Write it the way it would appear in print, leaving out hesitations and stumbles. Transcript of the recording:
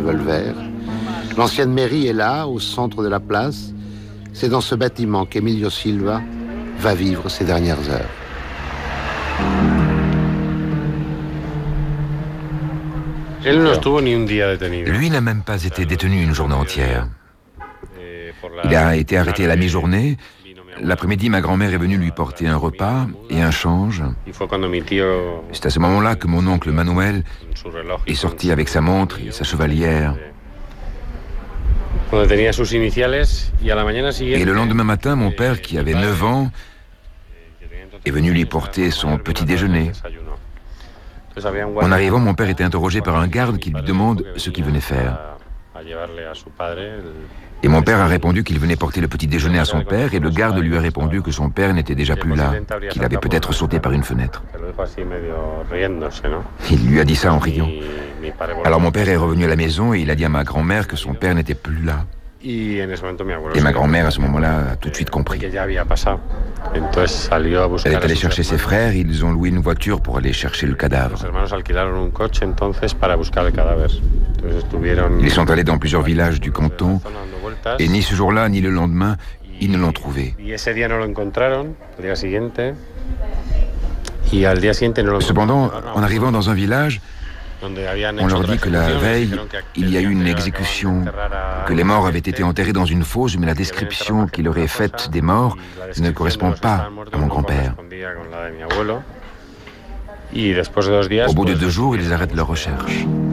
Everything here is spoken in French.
revolver. L'ancienne mairie est là, au centre de la place. C'est dans ce bâtiment qu'Emilio Silva va vivre ses dernières heures. Lui n'a même pas été détenu une journée entière. Il a été arrêté à la mi-journée. L'après-midi, ma grand-mère est venue lui porter un repas et un change. C'est à ce moment-là que mon oncle Manuel est sorti avec sa montre et sa chevalière. Et le lendemain matin, mon père, qui avait 9 ans, est venu lui porter son petit déjeuner. En arrivant, mon père était interrogé par un garde qui lui demande ce qu'il venait faire. Et mon père a répondu qu'il venait porter le petit déjeuner à son père, et le garde lui a répondu que son père n'était déjà plus là, qu'il avait peut-être sauté par une fenêtre. Il lui a dit ça en riant. Alors mon père est revenu à la maison et il a dit à ma grand-mère que son père n'était plus là. Et ma grand-mère, à ce moment-là, a tout de suite compris. Elle est allée chercher ses frères, ils ont loué une voiture pour aller chercher le cadavre. Ils sont allés dans plusieurs villages du canton, et ni ce jour-là, ni le lendemain, ils ne l'ont trouvé. Cependant, en arrivant dans un village, on leur dit que la veille, il y a eu une exécution, que les morts avaient été enterrés dans une fosse, mais la description qu'il aurait faite des morts ne correspond pas à mon grand-père. Au bout de 2 jours, ils arrêtent leur recherche.